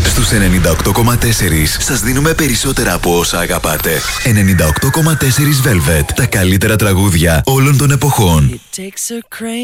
Στους 98,4 σας δίνουμε περισσότερα από όσα αγαπάτε. 98,4 Velvet. Τα καλύτερα τραγούδια όλων των εποχών.